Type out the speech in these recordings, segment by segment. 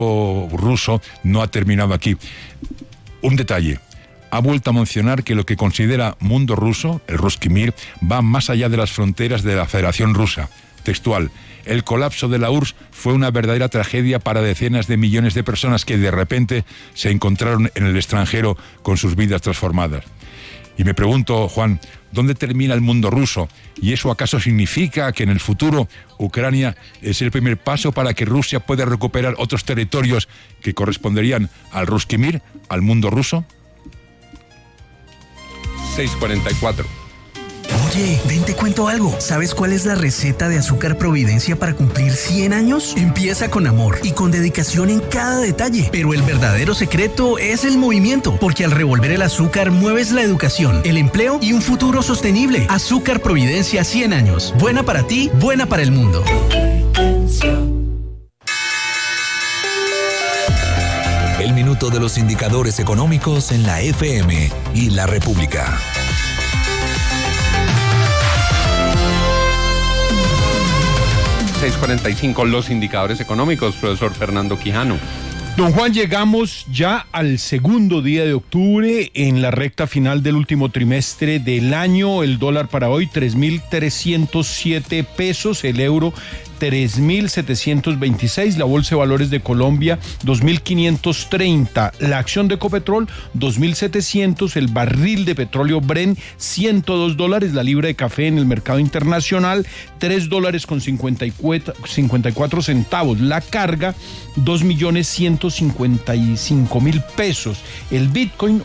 ruso no ha terminado aquí. Un detalle. Ha vuelto a mencionar que lo que considera mundo ruso, el Ruski Mir, va más allá de las fronteras de la Federación Rusa. Textual: el colapso de la URSS fue una verdadera tragedia para decenas de millones de personas que de repente se encontraron en el extranjero con sus vidas transformadas. Y me pregunto, Juan, ¿dónde termina el mundo ruso? ¿Y eso acaso significa que en el futuro Ucrania es el primer paso para que Rusia pueda recuperar otros territorios que corresponderían al Ruski Mir, al mundo ruso? 6:44. Oye, ven te cuento algo. ¿Sabes cuál es la receta de Azúcar Providencia para cumplir 100 años? Empieza con amor y con dedicación en cada detalle. Pero el verdadero secreto es el movimiento, porque al revolver el azúcar mueves la educación, el empleo y un futuro sostenible. Azúcar Providencia 100 años. Buena para ti, buena para el mundo. El minuto de los indicadores económicos en la FM y la República. $6:45, los indicadores económicos, profesor Fernando Quijano. Don Juan, llegamos ya al segundo día de octubre, en la recta final del último trimestre del año. El dólar para hoy, 3.307 pesos, el euro 3.726, la Bolsa de Valores de Colombia 2.530, la acción de Ecopetrol 2.700, el barril de petróleo Brent $102, la libra de café en el mercado internacional $3.54, la carga 2.155.000 pesos, el Bitcoin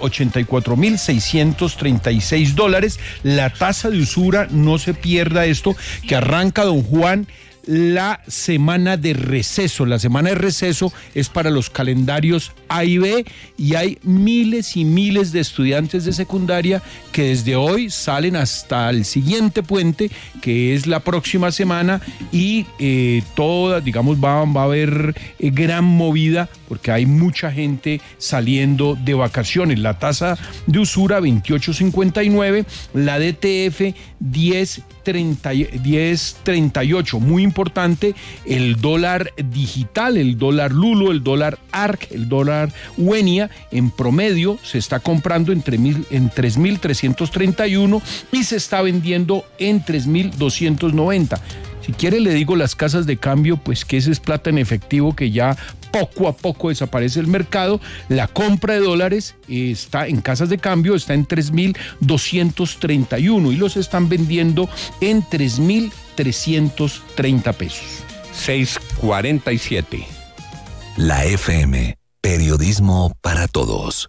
$84.636, la tasa de usura, no se pierda esto, que arranca, don Juan, la semana de receso. La semana de receso es para los calendarios A y B, y hay miles y miles de estudiantes de secundaria que desde hoy salen hasta el siguiente puente, que es la próxima semana, y toda, digamos, va a haber gran movida porque hay mucha gente saliendo de vacaciones. La tasa de usura 28.59, la DTF 10.38, muy importante, el dólar digital, el dólar Lulo, el dólar ARC, el dólar Uenia, en promedio se está comprando en 3.331 y se está vendiendo en 3.290. Si quiere le digo las casas de cambio, pues que ese es plata en efectivo que ya poco a poco desaparece el mercado. La compra de dólares está en casas de cambio, está en 3.231 y los están vendiendo en 3.330 pesos. 6:47. La FM, periodismo para todos.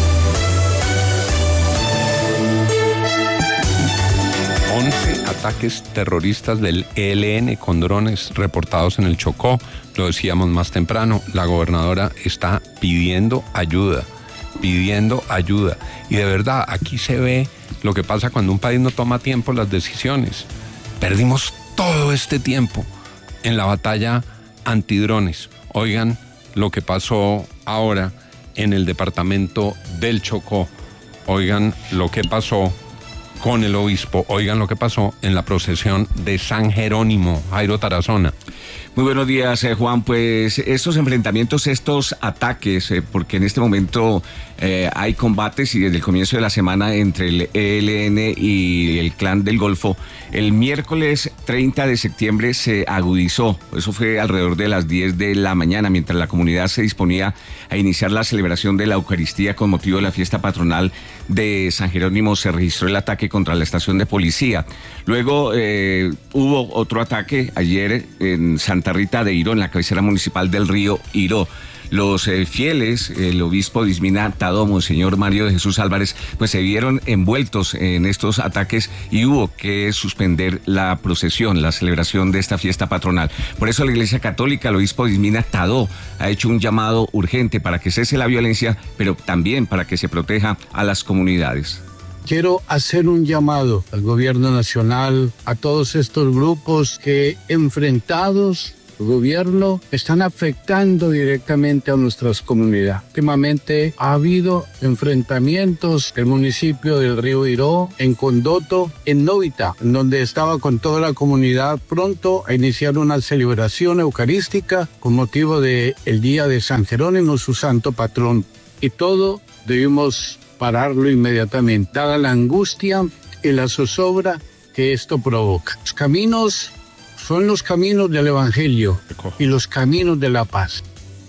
Ataques terroristas del ELN con drones reportados en el Chocó. Lo decíamos más temprano, la gobernadora está pidiendo ayuda. Y de verdad, aquí se ve lo que pasa cuando un país no toma tiempo las decisiones. Perdimos todo este tiempo en la batalla antidrones. Oigan lo que pasó ahora en el departamento del Chocó. Oigan lo que pasó con el obispo. Oigan lo que pasó en la procesión de San Jerónimo. Jairo Tarazona. Muy buenos días, Juan. Pues estos enfrentamientos, estos ataques, porque en este momento hay combates y desde el comienzo de la semana entre el ELN y el Clan del Golfo, el miércoles 30 de septiembre se agudizó. Eso fue alrededor de las 10 de la mañana, mientras la comunidad se disponía a iniciar la celebración de la Eucaristía con motivo de la fiesta patronal de San Jerónimo. Se registró el ataque contra la estación de policía. Luego hubo otro ataque ayer en Santa Rita de Iró, en la cabecera municipal del río Iró. Los fieles, el obispo de Ismina Tadó, Monseñor Mario de Jesús Álvarez, pues se vieron envueltos en estos ataques y hubo que suspender la procesión, la celebración de esta fiesta patronal. Por eso la Iglesia Católica, el obispo de Ismina Tadó, ha hecho un llamado urgente para que cese la violencia, pero también para que se proteja a las comunidades. Quiero hacer un llamado al gobierno nacional, a todos estos grupos que enfrentados gobierno están afectando directamente a nuestras comunidades. Últimamente ha habido enfrentamientos en el municipio del Río Iró, en Condoto, en Novita, en donde estaba con toda la comunidad pronto a iniciar una celebración eucarística con motivo del Día de San Jerónimo, su santo patrón. Y todo debimos pararlo inmediatamente, dada la angustia y la zozobra que esto provoca. Los caminos son los caminos del Evangelio y los caminos de la paz.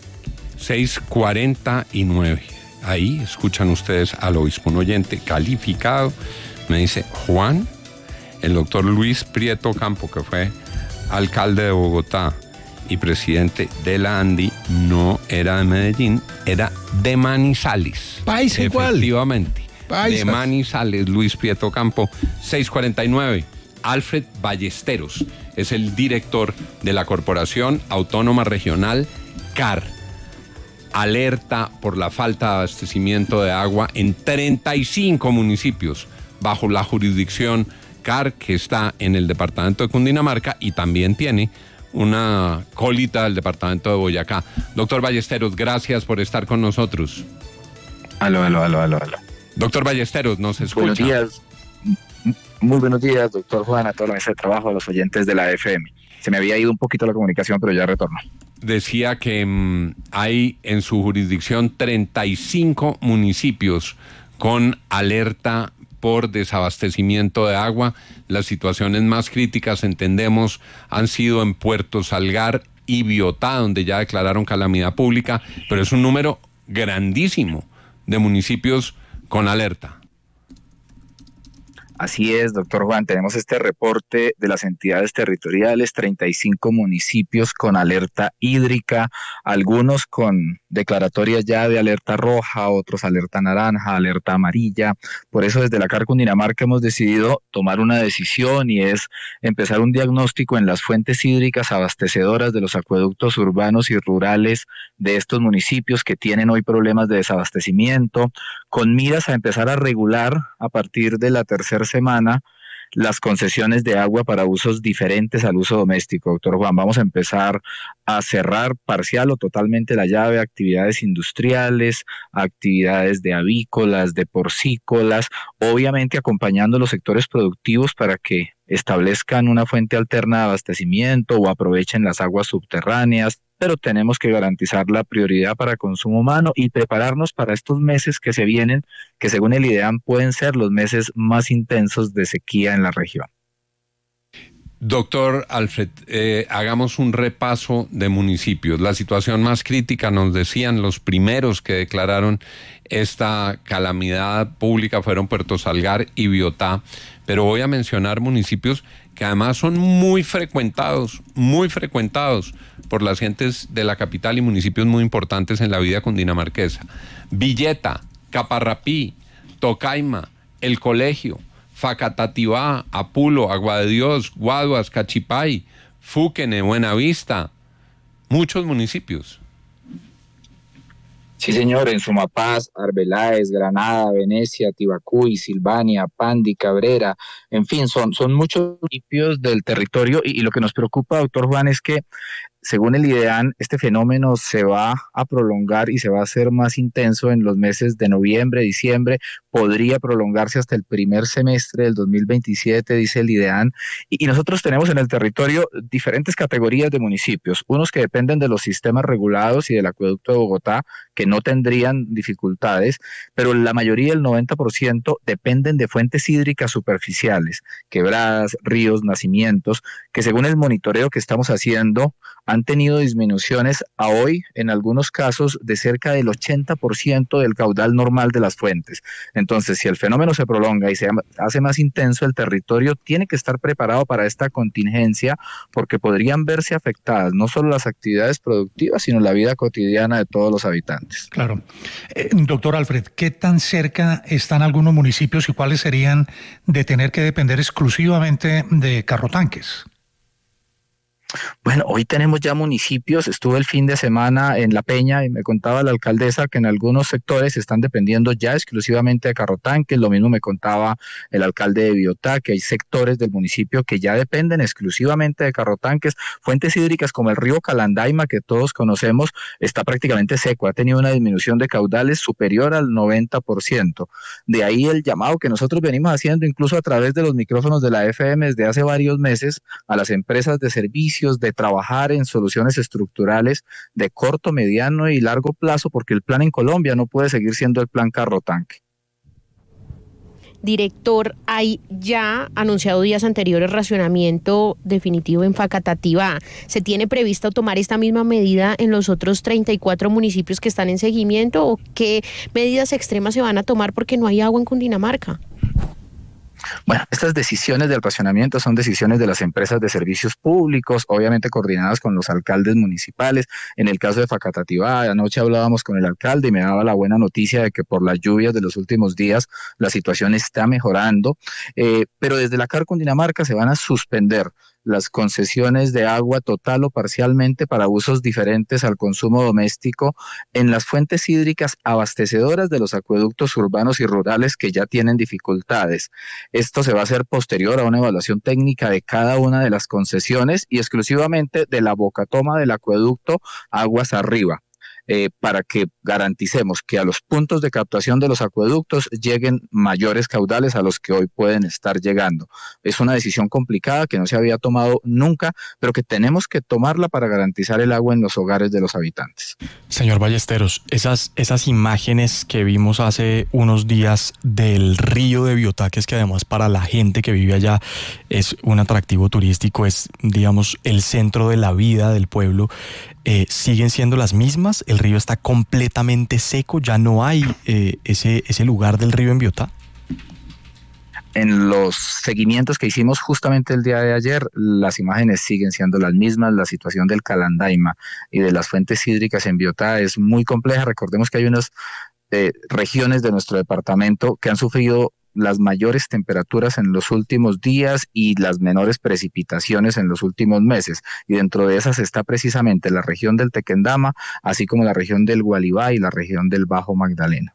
6:49. Ahí escuchan ustedes al obispo, un oyente calificado. Me dice, Juan, el doctor Luis Prieto Campo, que fue alcalde de Bogotá y presidente de la ANDI, no era de Medellín, era de Manizales. Paisa igual. Efectivamente. Paisas. De Manizales, Luis Prieto Campo. 6:49. Alfred Ballesteros es el director de la Corporación Autónoma Regional CAR. Alerta por la falta de abastecimiento de agua en 35 municipios bajo la jurisdicción CAR, que está en el departamento de Cundinamarca y también tiene una colita del departamento de Boyacá. Doctor Ballesteros, gracias por estar con nosotros. Aló. Doctor Ballesteros, ¿nos escucha? Buenos días. Muy buenos días, doctor Juan, a toda la mesa de trabajo, a los oyentes de la FM. Se me había ido un poquito la comunicación, pero ya retorno. Decía que hay en su jurisdicción 35 municipios con alerta por desabastecimiento de agua. Las situaciones más críticas, entendemos, han sido en Puerto Salgar y Biotá, donde ya declararon calamidad pública, pero es un número grandísimo de municipios con alerta. Así es, doctor Juan, tenemos este reporte de las entidades territoriales, 35 municipios con alerta hídrica, algunos con declaratorias ya de alerta roja, otros alerta naranja, alerta amarilla. Por eso desde la CAR Cundinamarca hemos decidido tomar una decisión y es empezar un diagnóstico en las fuentes hídricas abastecedoras de los acueductos urbanos y rurales de estos municipios que tienen hoy problemas de desabastecimiento, con miras a empezar a regular a partir de la tercera semana las concesiones de agua para usos diferentes al uso doméstico. Doctor Juan, vamos a empezar a cerrar parcial o totalmente la llave a actividades industriales, a actividades de avícolas, de porcícolas, obviamente acompañando los sectores productivos para que establezcan una fuente alterna de abastecimiento o aprovechen las aguas subterráneas, pero tenemos que garantizar la prioridad para consumo humano y prepararnos para estos meses que se vienen, que según el IDEAM pueden ser los meses más intensos de sequía en la región. Doctor Alfred, hagamos un repaso de municipios. La situación más crítica, nos decían, los primeros que declararon esta calamidad pública fueron Puerto Salgar y Biotá, pero voy a mencionar municipios que además son muy frecuentados por las gentes de la capital y municipios muy importantes en la vida cundinamarquesa. Villeta, Caparrapí, Tocaima, El Colegio, Facatativá, Apulo, Agua de Dios, Guaduas, Cachipay, Fúquene, Buenavista, muchos municipios. Sí, señor, en Sumapaz, Arbeláez, Granada, Venecia, Tibacuy, Silvania, Pandi, Cabrera, en fin, son muchos municipios del territorio y lo que nos preocupa, doctor Juan, es que según el IDEAN, este fenómeno se va a prolongar y se va a hacer más intenso en los meses de noviembre, diciembre, podría prolongarse hasta el primer semestre del 2027, dice el IDEAN, y nosotros tenemos en el territorio diferentes categorías de municipios, unos que dependen de los sistemas regulados y del acueducto de Bogotá, que no tendrían dificultades, pero la mayoría, el 90%, dependen de fuentes hídricas superficiales, quebradas, ríos, nacimientos, que según el monitoreo que estamos haciendo, han tenido disminuciones a hoy, en algunos casos, de cerca del 80% del caudal normal de las fuentes. Entonces, si el fenómeno se prolonga y se hace más intenso, el territorio tiene que estar preparado para esta contingencia, porque podrían verse afectadas no solo las actividades productivas, sino la vida cotidiana de todos los habitantes. Claro. Doctor Alfred, ¿qué tan cerca están algunos municipios y cuáles serían de tener que depender exclusivamente de carrotanques? Bueno, hoy tenemos ya municipios. Estuve el fin de semana en La Peña y me contaba la alcaldesa que en algunos sectores están dependiendo ya exclusivamente de carrotanques. Lo mismo me contaba el alcalde de Biotá, que hay sectores del municipio que ya dependen exclusivamente de carrotanques. Fuentes hídricas como el río Calandaima, que todos conocemos, está prácticamente seco. Ha tenido una disminución de caudales superior al 90%. De ahí el llamado que nosotros venimos haciendo, incluso a través de los micrófonos de la FM desde hace varios meses, a las empresas de servicios, de trabajar en soluciones estructurales de corto, mediano y largo plazo, porque el plan en Colombia no puede seguir siendo el plan carro-tanque. Director, hay ya anunciado días anteriores racionamiento definitivo en Facatativá. ¿Se tiene previsto tomar esta misma medida en los otros 34 municipios que están en seguimiento, o qué medidas extremas se van a tomar porque no hay agua en Cundinamarca? Bueno, estas decisiones del racionamiento son decisiones de las empresas de servicios públicos, obviamente coordinadas con los alcaldes municipales. En el caso de Facatativá, anoche hablábamos con el alcalde y me daba la buena noticia de que por las lluvias de los últimos días la situación está mejorando, pero desde la CAR Cundinamarca se van a suspender las concesiones de agua total o parcialmente para usos diferentes al consumo doméstico en las fuentes hídricas abastecedoras de los acueductos urbanos y rurales que ya tienen dificultades. Esto se va a hacer posterior a una evaluación técnica de cada una de las concesiones y exclusivamente de la bocatoma del acueducto Aguas Arriba, para que garanticemos que a los puntos de captación de los acueductos lleguen mayores caudales a los que hoy pueden estar llegando. Es una decisión complicada que no se había tomado nunca, pero que tenemos que tomarla para garantizar el agua en los hogares de los habitantes. Señor Ballesteros, esas imágenes que vimos hace unos días del río de Biotá, que es que además para la gente que vive allá es un atractivo turístico, es, digamos, el centro de la vida del pueblo, ¿siguen siendo las mismas? ¿El río está completamente seco? ¿Ya no hay ese lugar del río en Biotá? En los seguimientos que hicimos justamente el día de ayer, las imágenes siguen siendo las mismas. La situación del Calandaima y de las fuentes hídricas en Biotá es muy compleja. Recordemos que hay unas regiones de nuestro departamento que han sufrido las mayores temperaturas en los últimos días y las menores precipitaciones en los últimos meses, y dentro de esas está precisamente la región del Tequendama, así como la región del Gualibá y la región del Bajo Magdalena.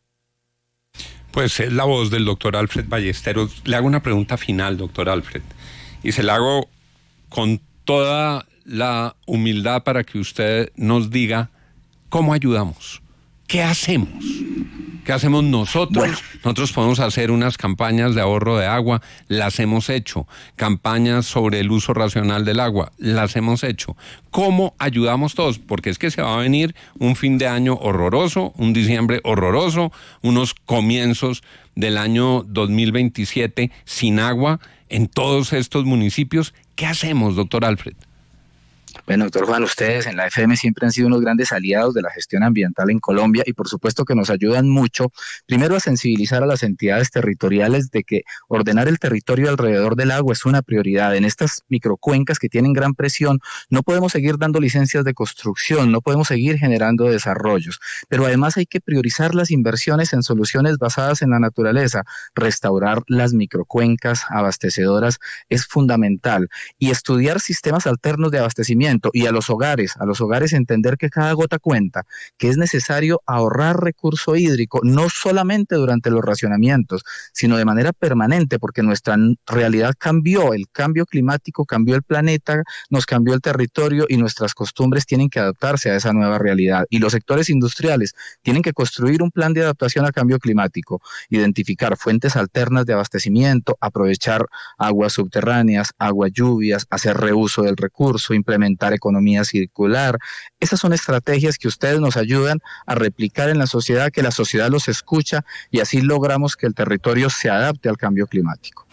Pues es la voz del doctor Alfred Ballesteros. Le hago una pregunta final, doctor Alfred, y se la hago con toda la humildad para que usted nos diga cómo ayudamos, qué hacemos. ¿Qué hacemos nosotros? Bueno. Nosotros podemos hacer unas campañas de ahorro de agua, las hemos hecho. Campañas sobre el uso racional del agua, las hemos hecho. ¿Cómo ayudamos todos? Porque es que se va a venir un fin de año horroroso, un diciembre horroroso, unos comienzos del año 2027 sin agua en todos estos municipios. ¿Qué hacemos, doctor Alfred? Bueno, doctor Juan, ustedes en la FM siempre han sido unos grandes aliados de la gestión ambiental en Colombia y por supuesto que nos ayudan mucho, primero a sensibilizar a las entidades territoriales de que ordenar el territorio alrededor del agua es una prioridad. En estas microcuencas que tienen gran presión no podemos seguir dando licencias de construcción, no podemos seguir generando desarrollos, pero además hay que priorizar las inversiones en soluciones basadas en la naturaleza. Restaurar las microcuencas abastecedoras es fundamental y estudiar sistemas alternos de abastecimiento. Y a los hogares entender que cada gota cuenta, que es necesario ahorrar recurso hídrico, no solamente durante los racionamientos, sino de manera permanente, porque nuestra realidad cambió, el cambio climático cambió el planeta, nos cambió el territorio y nuestras costumbres tienen que adaptarse a esa nueva realidad. Y los sectores industriales tienen que construir un plan de adaptación al cambio climático, identificar fuentes alternas de abastecimiento, aprovechar aguas subterráneas, aguas lluvias, hacer reuso del recurso, implementar economía circular. Esas son estrategias que ustedes nos ayudan a replicar en la sociedad, que la sociedad los escucha y así logramos que el territorio se adapte al cambio climático.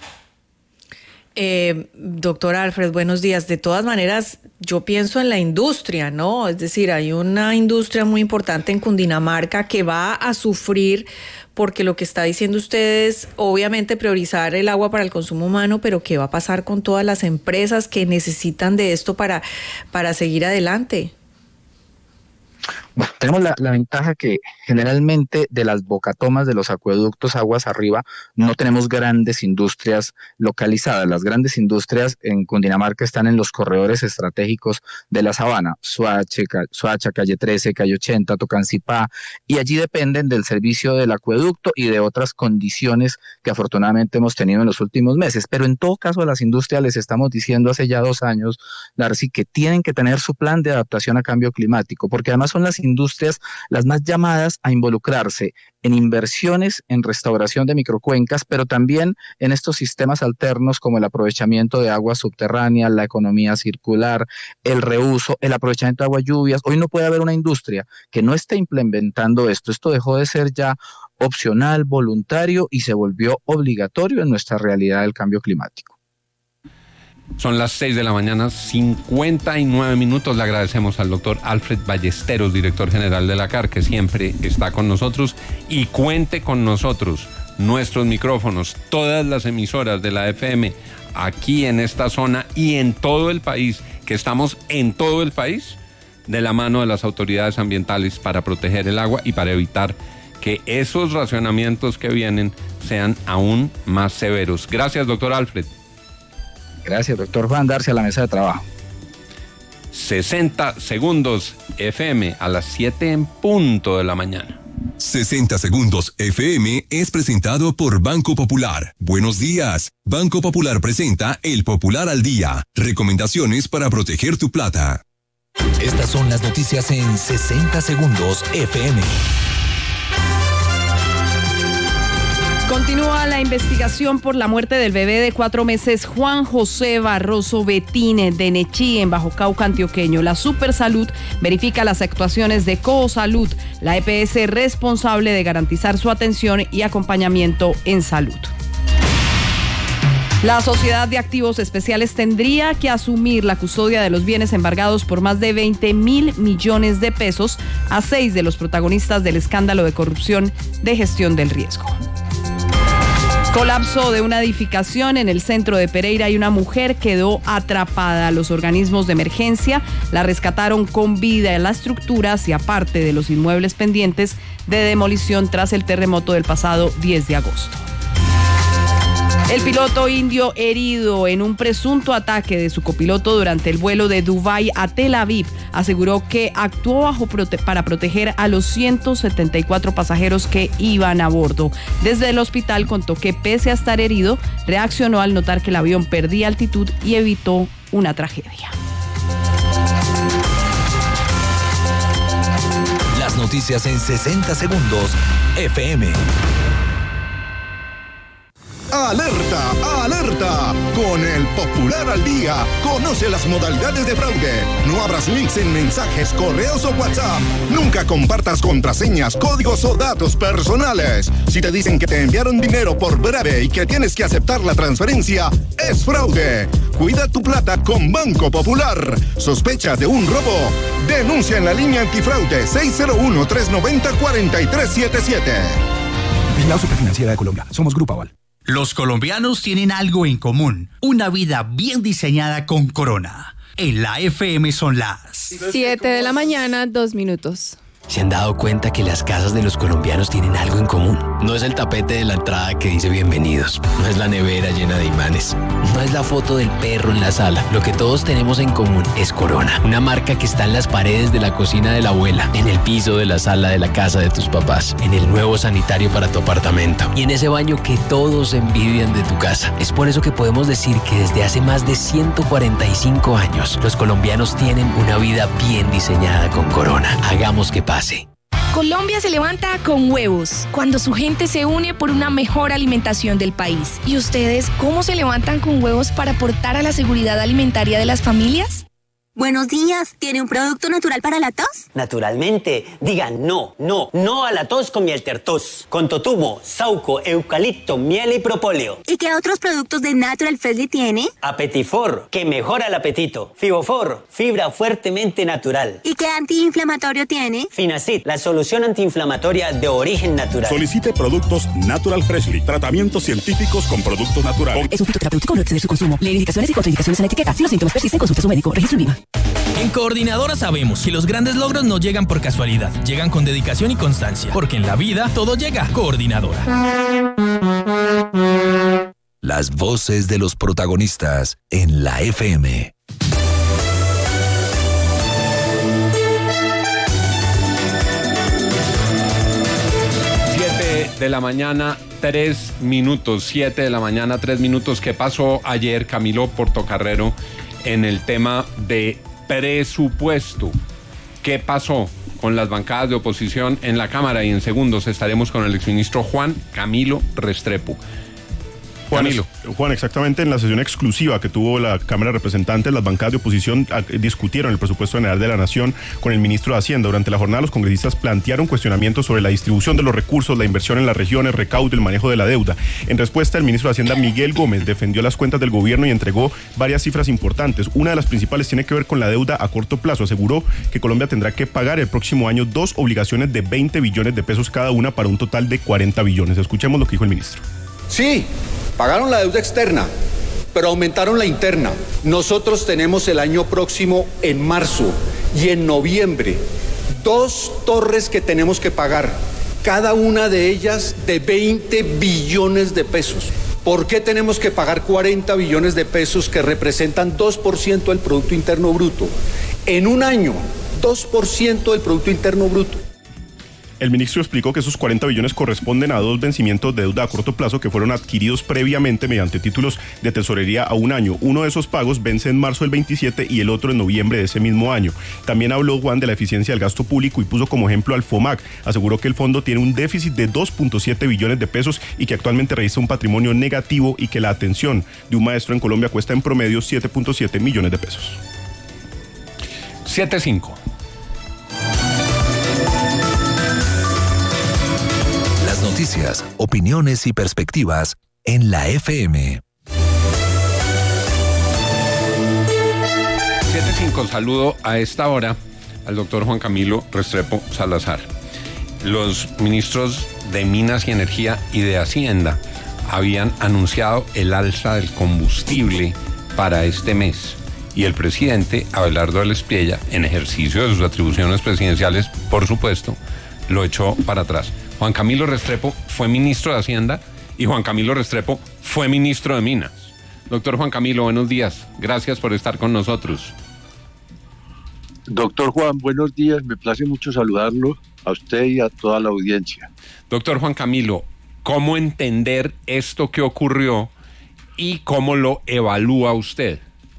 Doctor Alfred, buenos días. De todas maneras, yo pienso en la industria, ¿no? Es decir, hay una industria muy importante en Cundinamarca que va a sufrir porque lo que está diciendo usted es obviamente priorizar el agua para el consumo humano, pero ¿qué va a pasar con todas las empresas que necesitan de esto para seguir adelante? Bueno, tenemos la ventaja que generalmente de las bocatomas de los acueductos aguas arriba no tenemos grandes industrias localizadas. Las grandes industrias en Cundinamarca están en los corredores estratégicos de la sabana, Soacha, Calle 13, Calle 80, Tocancipá, y allí dependen del servicio del acueducto y de otras condiciones que afortunadamente hemos tenido en los últimos meses. Pero en todo caso a las industrias les estamos diciendo hace ya 2 años, Darcy, que tienen que tener su plan de adaptación a cambio climático, porque además son las industrias las más llamadas a involucrarse en inversiones en restauración de microcuencas, pero también en estos sistemas alternos como el aprovechamiento de aguas subterráneas, la economía circular, el reuso, el aprovechamiento de aguas lluvias. Hoy no puede haber una industria que no esté implementando esto. Esto dejó de ser ya opcional, voluntario y se volvió obligatorio en nuestra realidad del cambio climático. Son las 6 de la mañana, 59 minutos. Le agradecemos al doctor Alfred Ballesteros, director general de la CAR, que siempre está con nosotros. Y cuente con nosotros, nuestros micrófonos, todas las emisoras de la FM, aquí en esta zona y en todo el país, que estamos en todo el país, de la mano de las autoridades ambientales para proteger el agua y para evitar que esos racionamientos que vienen sean aún más severos. Gracias, doctor Alfred. Gracias, doctor Juan. Darse a la mesa de trabajo. 60 segundos FM a las 7 en punto de la mañana. 60 segundos FM es presentado por Banco Popular. Buenos días. Banco Popular presenta El Popular al Día. Recomendaciones para proteger tu plata. Estas son las noticias en 60 segundos FM. Continúa la investigación por la muerte del bebé de 4 meses Juan José Barroso Betín de Nechí, en Bajo Cauca antioqueño. La Supersalud verifica las actuaciones de Coosalud, la EPS responsable de garantizar su atención y acompañamiento en salud. La Sociedad de Activos Especiales tendría que asumir la custodia de los bienes embargados por más de 20.000 millones de pesos a 6 de los protagonistas del escándalo de corrupción de gestión del riesgo. Colapso de una edificación en el centro de Pereira y una mujer quedó atrapada. Los organismos de emergencia la rescataron con vida en la estructura, hacia parte de los inmuebles pendientes de demolición tras el terremoto del pasado 10 de agosto. El piloto indio herido en un presunto ataque de su copiloto durante el vuelo de Dubái a Tel Aviv aseguró que actuó para proteger a los 174 pasajeros que iban a bordo. Desde el hospital contó que pese a estar herido, reaccionó al notar que el avión perdía altitud y evitó una tragedia. Las noticias en 60 segundos FM. ¡Alerta! ¡Alerta! Con el Popular al Día, conoce las modalidades de fraude. No abras links en mensajes, correos o WhatsApp. Nunca compartas contraseñas, códigos o datos personales. Si te dicen que te enviaron dinero por breve y que tienes que aceptar la transferencia, es fraude. Cuida tu plata con Banco Popular. ¿Sospechas de un robo? Denuncia en la línea antifraude 601-390-4377. Vigilado Superfinanciera de Colombia. Somos Grupo Aval. Los colombianos tienen algo en común, una vida bien diseñada con Corona. En la FM son las 7 de la mañana, 2 minutos. ¿Se han dado cuenta que las casas de los colombianos tienen algo en común? No es el tapete de la entrada que dice bienvenidos, no es la nevera llena de imanes, no es la foto del perro en la sala. Lo que todos tenemos en común es Corona, una marca que está en las paredes de la cocina de la abuela, en el piso de la sala de la casa de tus papás, en el nuevo sanitario para tu apartamento y en ese baño que todos envidian de tu casa. Es por eso que podemos decir que desde hace más de 145 años, los colombianos tienen una vida bien diseñada con Corona. Hagamos que pase. Colombia se levanta con huevos, cuando su gente se une por una mejor alimentación del país. ¿Y ustedes cómo se levantan con huevos para aportar a la seguridad alimentaria de las familias? Buenos días, ¿tiene un producto natural para la tos? Naturalmente, digan no a la tos con miel tertos, con totumo, sauco, eucalipto, miel y propóleo. ¿Y qué otros productos de Natural Freshly tiene? Apetifor, que mejora el apetito. Fibofor, fibra fuertemente natural. ¿Y qué antiinflamatorio tiene? Finacid, la solución antiinflamatoria de origen natural. Solicite productos Natural Freshly, tratamientos científicos con productos naturales. Es un fitoterapéutico, no exceder su consumo. Lee indicaciones y contraindicaciones en la etiqueta. Si los síntomas persisten, consulte a su médico. Registro INVIMA. En Coordinadora sabemos que los grandes logros no llegan por casualidad, llegan con dedicación y constancia, porque en la vida todo llega. Coordinadora. Las voces de los protagonistas en la FM. De la mañana, 3 minutos, 7 de la mañana, 3 minutos. ¿Qué pasó ayer, Camilo Portocarrero, en el tema de presupuesto? ¿Qué pasó con las bancadas de oposición en la Cámara? Y en segundos estaremos con el exministro Juan Camilo Restrepo. Juan, exactamente en la sesión exclusiva que tuvo la Cámara de Representantes, las bancadas de oposición discutieron el presupuesto general de la Nación con el ministro de Hacienda. Durante la jornada, los congresistas plantearon cuestionamientos sobre la distribución de los recursos, la inversión en las regiones, recaudo y el manejo de la deuda. En respuesta, el ministro de Hacienda, Miguel Gómez, defendió las cuentas del gobierno y entregó varias cifras importantes. Una de las principales tiene que ver con la deuda a corto plazo. Aseguró que Colombia tendrá que pagar el próximo año 2 obligaciones de 20 billones de pesos cada una para un total de 40 billones. Escuchemos lo que dijo el ministro. Sí, pagaron la deuda externa, pero aumentaron la interna. Nosotros tenemos el año próximo, en marzo y en noviembre, 2 torres que tenemos que pagar, cada una de ellas de 20 billones de pesos. ¿Por qué tenemos que pagar 40 billones de pesos que representan 2% del Producto Interno Bruto? En un año, 2% del Producto Interno Bruto. El ministro explicó que esos 40 billones corresponden a 2 vencimientos de deuda a corto plazo que fueron adquiridos previamente mediante títulos de tesorería a un año. Uno de esos pagos vence en marzo del 27 y el otro en noviembre de ese mismo año. También habló Juan de la eficiencia del gasto público y puso como ejemplo al FOMAC. Aseguró que el fondo tiene un déficit de 2.7 billones de pesos y que actualmente registra un patrimonio negativo y que la atención de un maestro en Colombia cuesta en promedio 7.7 millones de pesos. 7.5. Noticias, opiniones y perspectivas en la FM. 7.5, saludo a esta hora al doctor Juan Camilo Restrepo Salazar. Los ministros de Minas y Energía y de Hacienda habían anunciado el alza del combustible para este mes. Y el presidente Abelardo Elspiella, en ejercicio de sus atribuciones presidenciales, por supuesto, lo echó para atrás. Juan Camilo Restrepo fue ministro de Hacienda y Juan Camilo Restrepo fue ministro de Minas. Doctor Juan Camilo, buenos días. Gracias por estar con nosotros. Doctor Juan, buenos días. Me place mucho saludarlo a usted y a toda la audiencia. Doctor Juan Camilo, ¿cómo entender esto que ocurrió y cómo lo evalúa usted?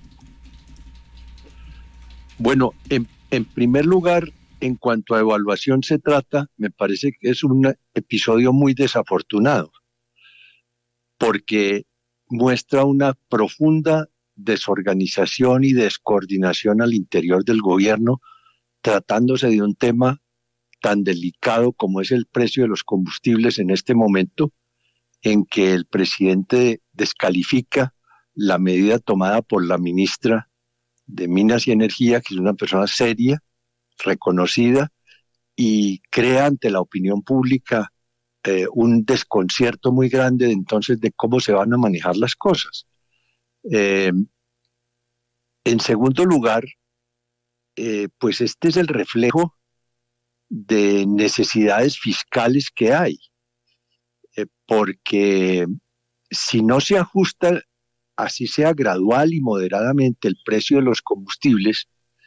Bueno, en primer lugar, en cuanto a evaluación se trata, me parece que es un episodio muy desafortunado, porque muestra una profunda desorganización y descoordinación al interior del gobierno, tratándose de un tema tan delicado como es el precio de los combustibles en este momento, en que el presidente descalifica la medida tomada por la ministra de Minas y Energía, que es una persona seria, reconocida, y crea ante la opinión pública un desconcierto muy grande entonces de cómo se van a manejar las cosas. En segundo lugar, pues este es el reflejo de necesidades fiscales que hay, porque si no se ajusta, así sea gradual y moderadamente, el precio de los combustibles,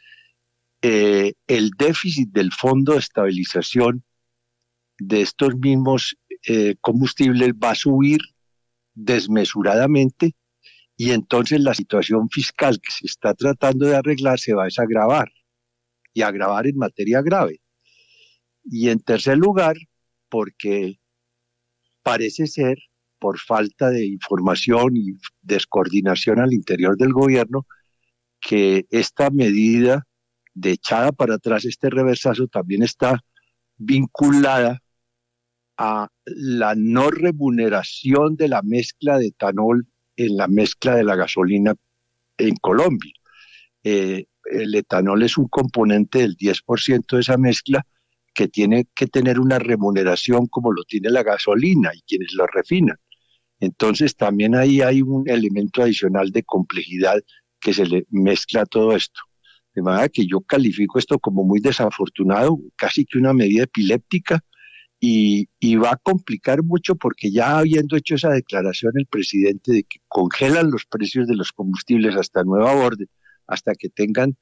el déficit del Fondo de Estabilización de estos mismos combustibles va a subir desmesuradamente y entonces la situación fiscal que se está tratando de arreglar se va a desagravar y agravar en materia grave. Y en tercer lugar, porque parece ser, por falta de información y descoordinación al interior del gobierno, que esta medida de echada para atrás, este reversazo, también está vinculada a la no remuneración de la mezcla de etanol en la mezcla de la gasolina en Colombia. El etanol es un componente del 10% de esa mezcla que tiene que tener una remuneración como lo tiene la gasolina y quienes lo refinan. Entonces también ahí hay un elemento adicional de complejidad que se le mezcla a todo esto. de manera que yo califico esto como muy desafortunado, casi que una medida epiléptica, y va a complicar mucho porque ya habiendo hecho esa declaración el presidente de que congelan los precios de los combustibles hasta nueva orden, hasta que tengan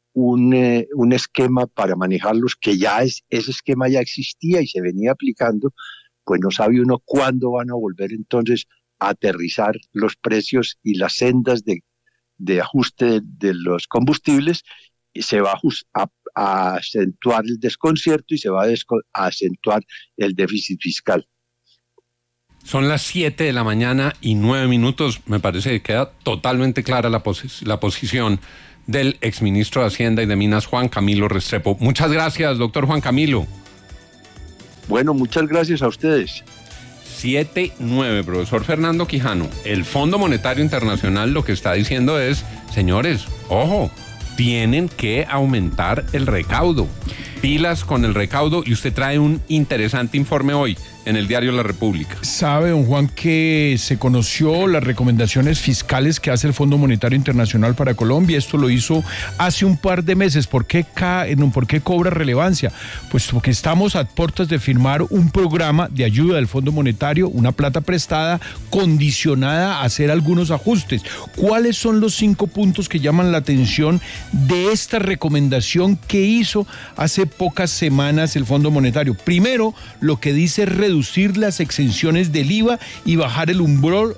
un esquema para manejarlos, que ese esquema ya existía y se venía aplicando, pues no sabe uno cuándo van a volver entonces a aterrizar los precios y las sendas de ajuste de los combustibles, y se va a acentuar el desconcierto y se va a acentuar el déficit fiscal. Son las 7 de la mañana y 9 minutos. Me parece que queda totalmente clara la posición del exministro de Hacienda y de Minas, Juan Camilo Restrepo. Muchas gracias, doctor Juan Camilo. Bueno, muchas gracias a ustedes. 7-9, profesor Fernando Quijano. El Fondo Monetario Internacional lo que está diciendo es, señores, ojo, tienen que aumentar el recaudo. Pilas con el recaudo, y usted trae un interesante informe hoy en el diario La República. Sabe, don Juan, que se conoció las recomendaciones fiscales que hace el Fondo Monetario Internacional para Colombia. Esto lo hizo hace un par de meses. ¿Por qué cobra relevancia? Pues porque estamos a puertas de firmar un programa de ayuda del Fondo Monetario, una plata prestada condicionada a hacer algunos ajustes. ¿Cuáles son los 5 puntos que llaman la atención de esta recomendación que hizo hace pocas semanas el Fondo Monetario? Primero, lo que dice es reducir las exenciones del IVA y bajar el umbral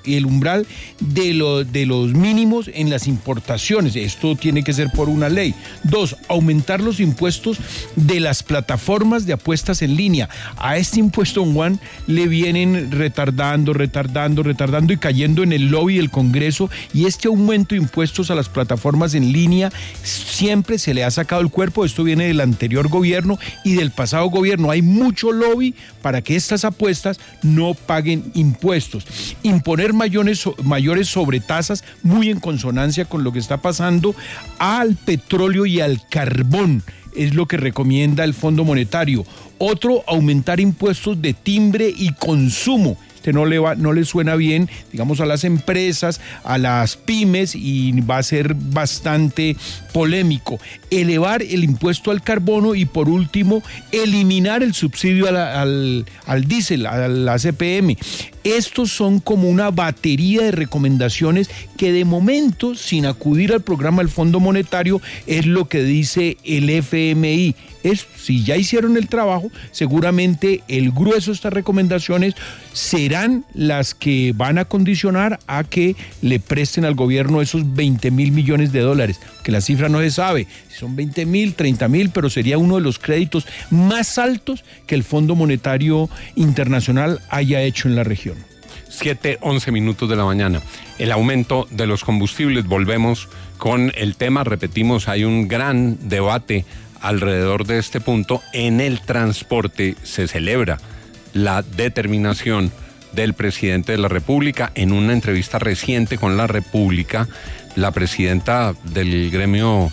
de los mínimos en las importaciones. Esto tiene que ser por una ley. 2, aumentar los impuestos de las plataformas de apuestas en línea. A este impuesto, don Juan, le vienen retardando y cayendo en el lobby del Congreso, y este aumento de impuestos a las plataformas en línea siempre se le ha sacado el cuerpo. Esto viene del anterior gobierno y del pasado gobierno. Hay mucho lobby para que estas apuestas no paguen impuestos. Imponer mayores sobretasas, muy en consonancia con lo que está pasando al petróleo y al carbón, es lo que recomienda el Fondo Monetario. Otro, aumentar impuestos de timbre y consumo. No le suena bien, digamos, a las empresas, a las pymes, y va a ser bastante polémico. Elevar el impuesto al carbono y, por último, eliminar el subsidio al diésel, a la CPM. Estos son como una batería de recomendaciones que de momento, sin acudir al programa del Fondo Monetario, es lo que dice el FMI. Si ya hicieron el trabajo, seguramente el grueso de estas recomendaciones serán las que van a condicionar a que le presten al gobierno esos 20.000 millones de dólares, que la cifra no se sabe, si son 20.000, 30.000, pero sería uno de los créditos más altos que el Fondo Monetario Internacional haya hecho en la región. 7:11 minutos de la mañana. El aumento de los combustibles, volvemos con el tema, repetimos, hay un gran debate alrededor de este punto. En el transporte se celebra la determinación del presidente de la República. En una entrevista reciente con La República, la presidenta del gremio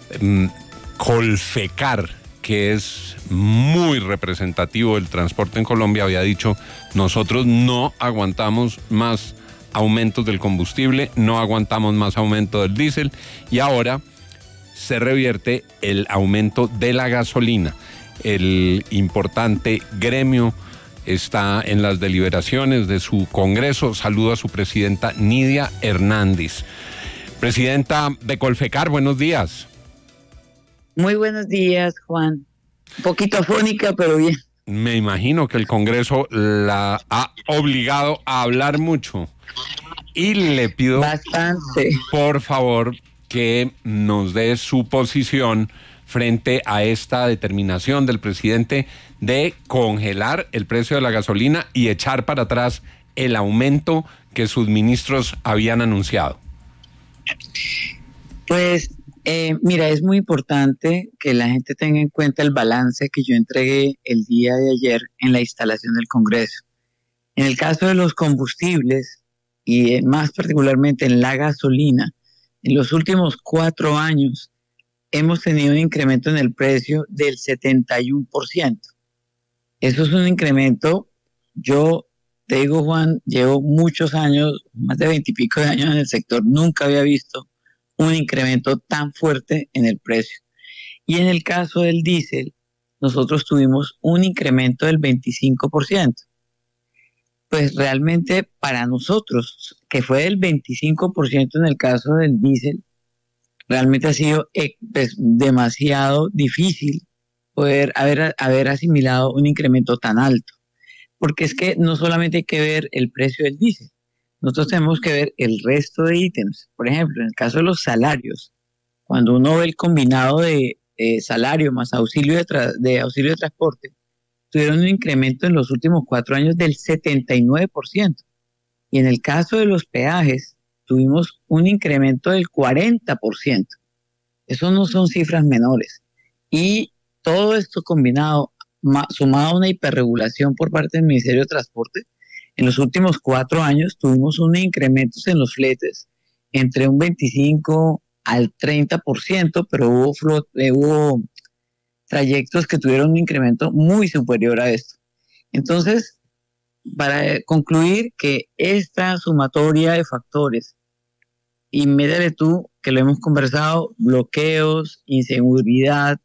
Colfecar, que es muy representativo del transporte en Colombia, había dicho: nosotros no aguantamos más aumentos del combustible, no aguantamos más aumento del diésel, y ahora se revierte el aumento de la gasolina. El importante gremio está en las deliberaciones de su Congreso. Saludo a su presidenta, Nidia Hernández. Presidenta de Colfecar, buenos días. Muy buenos días, Juan. Un poquito afónica, pero bien. Me imagino que el Congreso la ha obligado a hablar mucho. Y le pido, bastante, por favor, que nos dé su posición frente a esta determinación del presidente de congelar el precio de la gasolina y echar para atrás el aumento que sus ministros habían anunciado. Pues, mira, es muy importante que la gente tenga en cuenta el balance que yo entregué el día de ayer en la instalación del Congreso. En el caso de los combustibles, y más particularmente en la gasolina, en los últimos 4 años hemos tenido un incremento en el precio del 71%. Eso es un incremento. Yo te digo, Juan, llevo muchos años, más de 20 y pico de años en el sector, nunca había visto un incremento tan fuerte en el precio. Y en el caso del diésel, nosotros tuvimos un incremento del 25%. Pues realmente para nosotros, que fue del 25% en el caso del diésel, realmente ha sido pues, demasiado difícil poder haber asimilado un incremento tan alto. Porque es que no solamente hay que ver el precio del diésel, nosotros tenemos que ver el resto de ítems. Por ejemplo, en el caso de los salarios, cuando uno ve el combinado de salario más auxilio de transporte, tuvieron un incremento en los últimos 4 años del 79%. Y en el caso de los peajes, tuvimos un incremento del 40%. Eso no son cifras menores. Y todo esto combinado, sumado a una hiperregulación por parte del Ministerio de Transporte, en los últimos 4 años tuvimos unos incrementos en los fletes entre un 25 al 30%, pero hubo trayectos que tuvieron un incremento muy superior a esto. Entonces, para concluir que esta sumatoria de factores, y métele tú, que lo hemos conversado, bloqueos, inseguridad,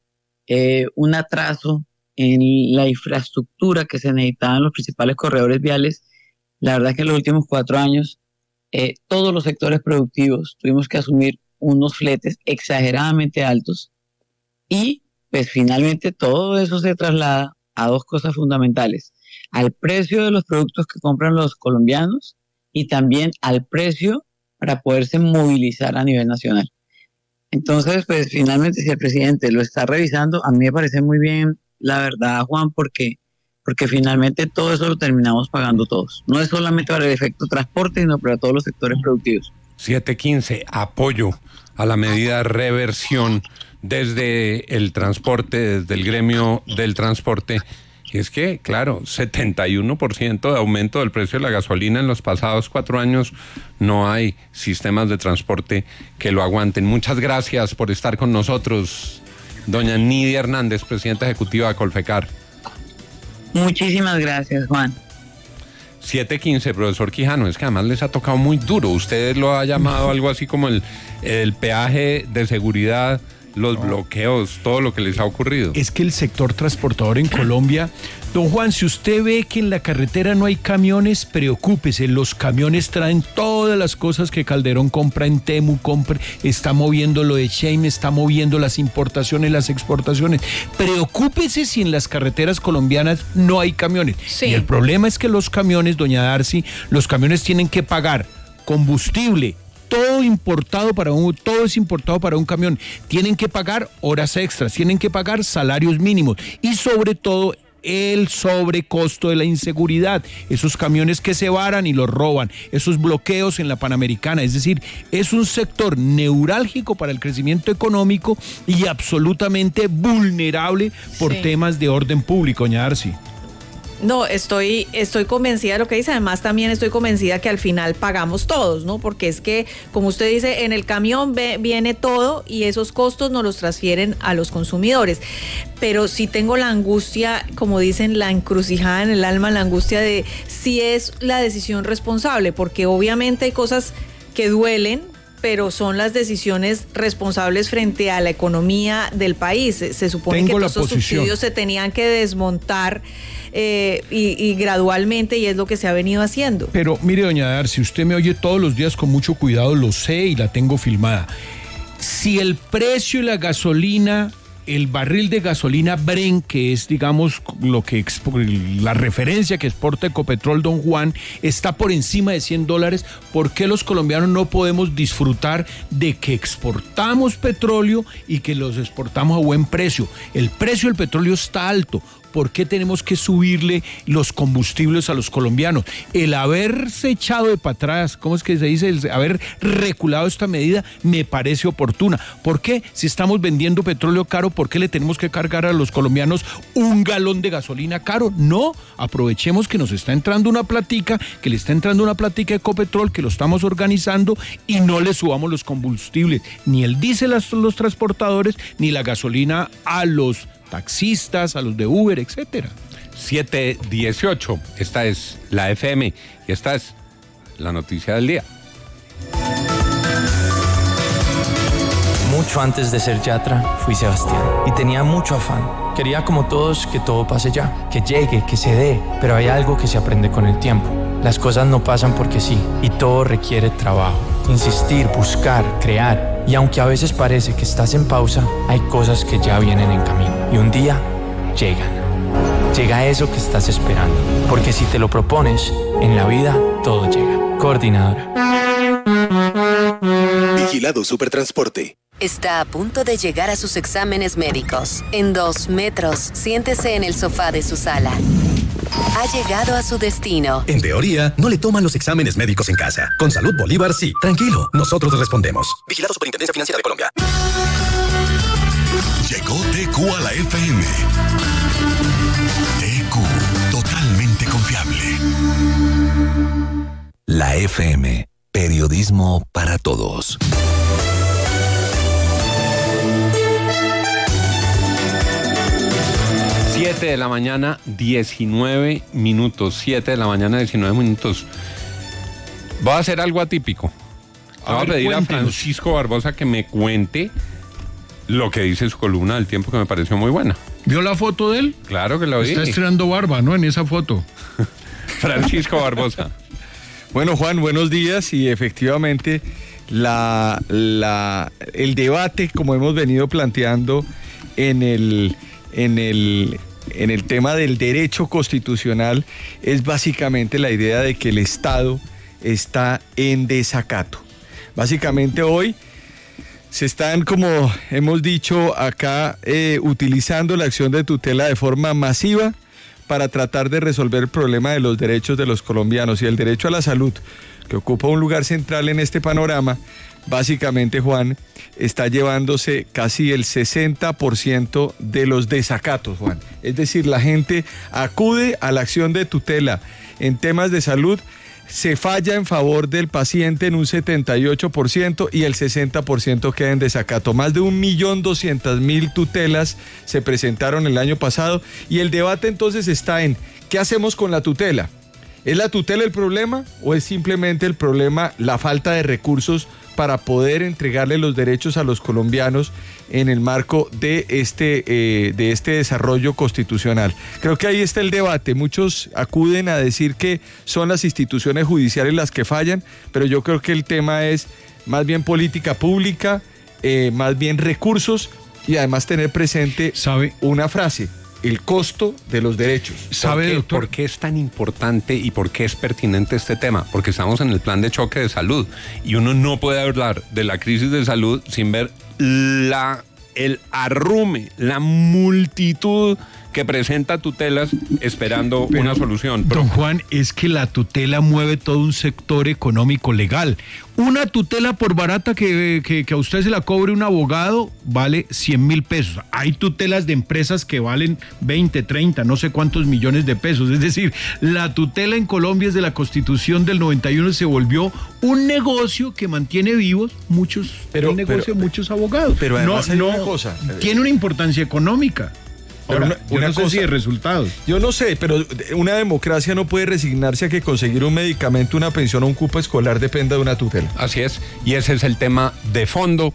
un atraso en la infraestructura que se necesitaba en los principales corredores viales, la verdad es que en los últimos 4 años, todos los sectores productivos tuvimos que asumir unos fletes exageradamente altos y pues finalmente todo eso se traslada a 2 cosas fundamentales: al precio de los productos que compran los colombianos y también al precio para poderse movilizar a nivel nacional. Entonces, pues finalmente si el presidente lo está revisando, a mí me parece muy bien, la verdad, Juan, porque finalmente todo eso lo terminamos pagando todos. No es solamente para el efecto transporte, sino para todos los sectores productivos. 715, apoyo a la medida de reversión desde el transporte, desde el gremio del transporte. Y es que, claro, 71% de aumento del precio de la gasolina en los pasados 4 años. No hay sistemas de transporte que lo aguanten. Muchas gracias por estar con nosotros, doña Nidia Hernández, presidenta ejecutiva de Colfecar. Muchísimas gracias, Juan. 715, profesor Quijano, es que además les ha tocado muy duro. Usted lo ha llamado algo así como el peaje de seguridad, los bloqueos, todo lo que les ha ocurrido. Es que el sector transportador en Colombia, don Juan, si usted ve que en la carretera no hay camiones, preocúpese, los camiones traen todas las cosas que Calderón compra en Temu, está moviendo lo de Shein, está moviendo las importaciones, las exportaciones. Preocúpese si en las carreteras colombianas no hay camiones. Sí. Y el problema es que los camiones, doña Darcy, los camiones tienen que pagar combustible, todo es importado para un camión. Tienen que pagar horas extras, tienen que pagar salarios mínimos y sobre todo el sobrecosto de la inseguridad, esos camiones que se varan y los roban, esos bloqueos en la Panamericana. Es decir, es un sector neurálgico para el crecimiento económico y absolutamente vulnerable por temas de orden público, doña Darcy. No, estoy convencida de lo que dice. Además, también estoy convencida que al final pagamos todos, ¿no? Porque es que, como usted dice, en el camión viene todo y esos costos nos los transfieren a los consumidores. Pero sí tengo la angustia, como dicen, la encrucijada en el alma, la angustia de si es la decisión responsable, porque obviamente hay cosas que duelen, pero son las decisiones responsables frente a la economía del país. Se supone que todos esos subsidios se tenían que desmontar y gradualmente, y es lo que se ha venido haciendo. Pero mire, doña Darcy, usted me oye todos los días con mucho cuidado, lo sé y la tengo filmada. Si el precio de la gasolina, el barril de gasolina Brent, que es, digamos, la referencia que exporta Ecopetrol, don Juan, está por encima de $100, ¿por qué los colombianos no podemos disfrutar de que exportamos petróleo y que los exportamos a buen precio? El precio del petróleo está alto. ¿Por qué tenemos que subirle los combustibles a los colombianos? El haberse echado de para atrás, ¿cómo es que se dice? El haber reculado esta medida me parece oportuna. ¿Por qué? Si estamos vendiendo petróleo caro, ¿por qué le tenemos que cargar a los colombianos un galón de gasolina caro? No, aprovechemos que nos está entrando una platica, que le está entrando una platica de Ecopetrol, que lo estamos organizando y no le subamos los combustibles, ni el diésel a los transportadores, ni la gasolina a los taxistas, a los de Uber, etcétera. 7:18, esta es la FM y esta es la noticia del día. Mucho antes de ser Yatra, fui Sebastián y tenía mucho afán. Quería como todos que todo pase ya, que llegue, que se dé, pero hay algo que se aprende con el tiempo. Las cosas no pasan porque sí, y todo requiere trabajo. Insistir, buscar, crear. Y aunque a veces parece que estás en pausa, hay cosas que ya vienen en camino. Y un día, llegan. Llega eso que estás esperando. Porque si te lo propones, en la vida todo llega. Coordinadora. Vigilado Supertransporte. Está a punto de llegar a sus exámenes médicos. En 2 metros, siéntese en el sofá de su sala. Ha llegado a su destino. En teoría, no le toman los exámenes médicos en casa. Con Salud Bolívar, sí. Tranquilo, nosotros respondemos. Vigilado Superintendencia Financiera de Colombia. Llegó TQ a la FM. TQ, totalmente confiable. La FM, periodismo para todos. 7 de la mañana, 19 minutos. 7 de la mañana, 19 minutos. Voy a hacer algo atípico. Voy a pedir a Francisco Barbosa que me cuente lo que dice su columna del Tiempo, que me pareció muy buena. ¿Vio la foto de él? Claro que la vi. Está estrenando barba, ¿no? En esa foto. Francisco Barbosa. Bueno, Juan, buenos días. Y efectivamente, el debate, como hemos venido planteando en el tema del derecho constitucional, es básicamente la idea de que el Estado está en desacato. Básicamente hoy se están, como hemos dicho acá, utilizando la acción de tutela de forma masiva para tratar de resolver el problema de los derechos de los colombianos, y el derecho a la salud, que ocupa un lugar central en este panorama. Básicamente, Juan, está llevándose casi el 60% de los desacatos, Juan. Es decir, la gente acude a la acción de tutela en temas de salud, se falla en favor del paciente en un 78% y el 60% queda en desacato. Más de 1.200.000 tutelas se presentaron el año pasado, y el debate entonces está en ¿qué hacemos con la tutela? ¿Es la tutela el problema o es simplemente el problema la falta de recursos para poder entregarle los derechos a los colombianos en el marco de este desarrollo constitucional? Creo que ahí está el debate. Muchos acuden a decir que son las instituciones judiciales las que fallan, pero yo creo que el tema es más bien política pública, más bien recursos, y además tener presente una frase: el costo de los derechos. ¿Sabe, doctor, por qué es tan importante y por qué es pertinente este tema? Porque estamos en el plan de choque de salud y uno no puede hablar de la crisis de salud sin ver el arrume, la multitud que presenta tutelas esperando una solución. Don Juan, es que la tutela mueve todo un sector económico legal. Una tutela, por barata que a usted se la cobre un abogado, vale 100.000 pesos. Hay tutelas de empresas que valen 20, 30, no sé cuántos millones de pesos. Es decir, la tutela en Colombia desde la Constitución del 91 se volvió un negocio que mantiene vivos muchos abogados. Pero además hay una cosa. Tiene una importancia económica. Ahora, una cosa de resultados. Yo no sé, pero una democracia no puede resignarse a que conseguir un medicamento, una pensión o un cupo escolar dependa de una tutela. Así es, y ese es el tema de fondo.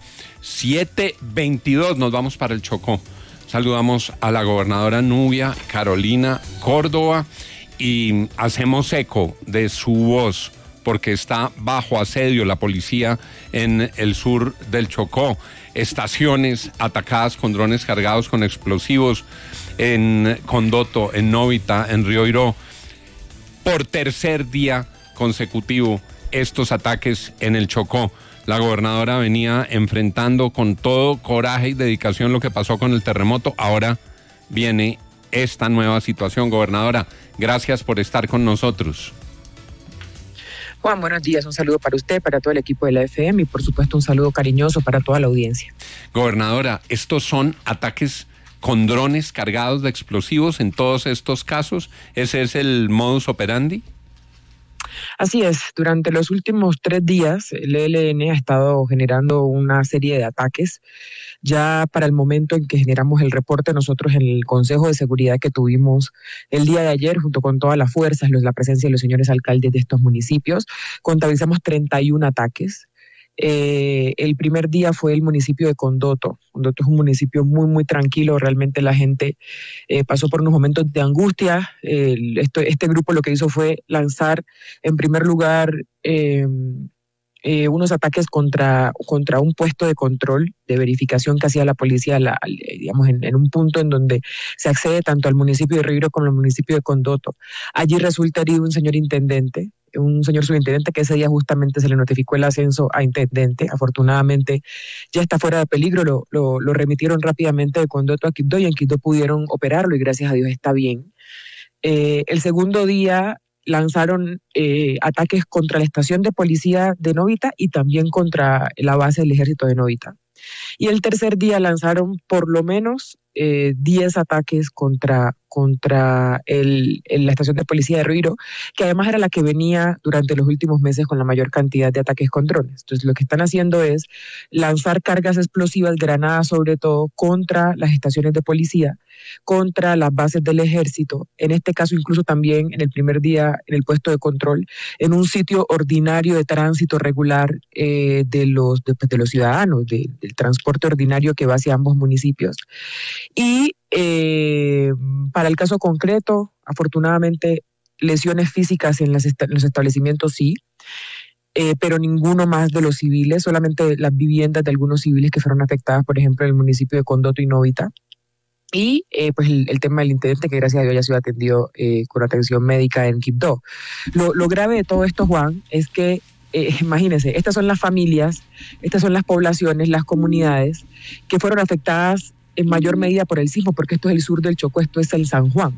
7:22, nos vamos para el Chocó. Saludamos a la gobernadora Nubia Carolina Córdoba y hacemos eco de su voz, porque está bajo asedio la policía en el sur del Chocó. Estaciones atacadas con drones cargados con explosivos en Condoto, en Novita, en Río Iró. Por tercer día consecutivo, estos ataques en el Chocó. La gobernadora venía enfrentando con todo coraje y dedicación lo que pasó con el terremoto. Ahora viene esta nueva situación. Gobernadora, gracias por estar con nosotros. Juan, buenos días, un saludo para usted, para todo el equipo de la FM y por supuesto un saludo cariñoso para toda la audiencia. Gobernadora, ¿estos son ataques con drones cargados de explosivos en todos estos casos? ¿Ese es el modus operandi? Así es, durante los últimos 3 días el ELN ha estado generando una serie de ataques. Ya para el momento en que generamos el reporte, nosotros en el Consejo de Seguridad que tuvimos el día de ayer, junto con todas las fuerzas, la presencia de los señores alcaldes de estos municipios, contabilizamos 31 ataques. El primer día fue el municipio de Condoto. Condoto es un municipio muy, muy tranquilo. Realmente la gente pasó por unos momentos de angustia. Este grupo lo que hizo fue lanzar, en primer lugar, unos ataques contra un puesto de control, de verificación que hacía la policía, digamos, en un punto en donde se accede tanto al municipio de Río como al municipio de Condoto. Allí resulta herido un señor subintendente, que ese día justamente se le notificó el ascenso a intendente. Afortunadamente ya está fuera de peligro, lo remitieron rápidamente de Condoto a Quibdó, y en Quibdó pudieron operarlo y gracias a Dios está bien. El segundo día lanzaron ataques contra la estación de policía de Novita y también contra la base del ejército de Novita. Y el tercer día lanzaron por lo menos 10 ataques contra la estación de policía de Ruiro, que además era la que venía durante los últimos meses con la mayor cantidad de ataques con drones. Entonces lo que están haciendo es lanzar cargas explosivas, granadas sobre todo, contra las estaciones de policía, contra las bases del ejército, en este caso incluso también en el primer día en el puesto de control, en un sitio ordinario de tránsito regular de los ciudadanos, del transporte ordinario que va hacia ambos municipios. Y para el caso concreto, afortunadamente, lesiones físicas en los establecimientos sí, pero ninguno más de los civiles, solamente las viviendas de algunos civiles que fueron afectadas, por ejemplo, en el municipio de Condoto y Novita. Y pues el tema del intendente, que gracias a Dios ya ha sido atendido con atención médica en Quibdó. Lo grave de todo esto, Juan, es que imagínense, estas son las familias, estas son las poblaciones, las comunidades que fueron afectadas en mayor medida por el sismo, porque esto es el sur del Chocó, esto es el San Juan.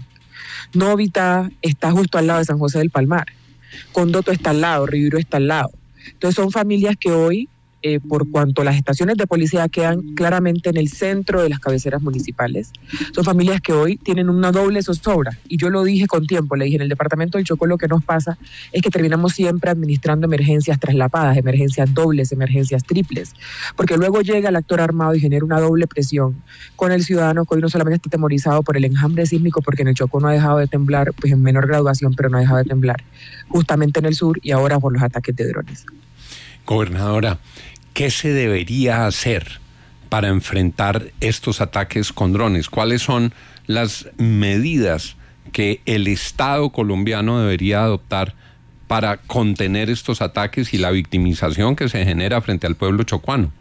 Novita está justo al lado de San José del Palmar, Condoto está al lado, Río está al lado. Entonces son familias que hoy, por cuanto las estaciones de policía quedan claramente en el centro de las cabeceras municipales, son familias que hoy tienen una doble zozobra. Y yo lo dije con tiempo, le dije, en el departamento del Chocó lo que nos pasa es que terminamos siempre administrando emergencias traslapadas, emergencias dobles, emergencias triples, porque luego llega el actor armado y genera una doble presión con el ciudadano, que hoy no solamente está atemorizado por el enjambre sísmico, porque en el Chocó no ha dejado de temblar, pues en menor graduación, pero no ha dejado de temblar, justamente en el sur, y ahora por los ataques de drones. Gobernadora, ¿qué se debería hacer para enfrentar estos ataques con drones? ¿Cuáles son las medidas que el Estado colombiano debería adoptar para contener estos ataques y la victimización que se genera frente al pueblo chocuano?